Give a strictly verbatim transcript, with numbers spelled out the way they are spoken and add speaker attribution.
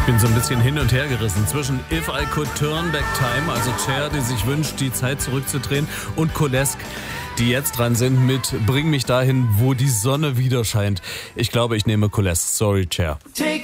Speaker 1: Ich bin so ein bisschen hin und her gerissen zwischen If I Could Turn Back Time, also Cher, die sich wünscht, die Zeit zurückzudrehen, und Colesk, die jetzt dran sind mit Bring mich dahin, wo die Sonne wieder scheint. Ich glaube, ich nehme Colesk. Sorry, Cher.